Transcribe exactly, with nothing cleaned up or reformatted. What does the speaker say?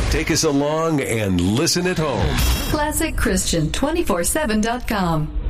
Take us along and listen at home. Classic Christian two forty-seven dot com.